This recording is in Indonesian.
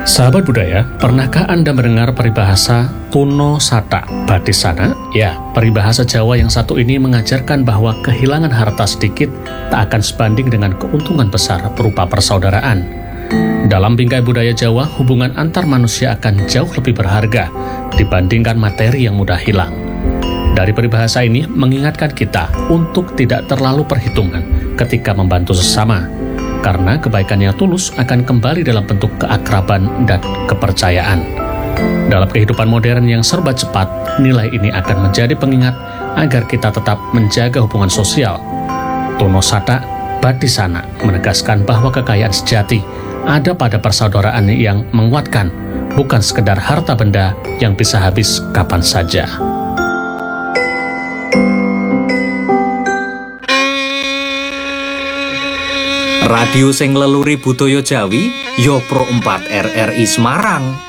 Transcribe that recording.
Sahabat budaya, pernahkah Anda mendengar peribahasa Tuno Sata Badisana? Ya, peribahasa Jawa yang satu ini mengajarkan bahwa kehilangan harta sedikit tak akan sebanding dengan keuntungan besar berupa persaudaraan. Dalam bingkai budaya Jawa, hubungan antar manusia akan jauh lebih berharga dibandingkan materi yang mudah hilang. Dari peribahasa ini mengingatkan kita untuk tidak terlalu perhitungan ketika membantu sesama, karena kebaikan yang tulus akan kembali dalam bentuk keakraban dan kepercayaan. Dalam kehidupan modern yang serba cepat, nilai ini akan menjadi pengingat agar kita tetap menjaga hubungan sosial. Tuno Sata Badisana menegaskan bahwa kekayaan sejati ada pada persaudaraan yang menguatkan, bukan sekedar harta benda yang bisa habis kapan saja. Radio sing leluri budaya Jawi, yo Pro 4 RRI Semarang.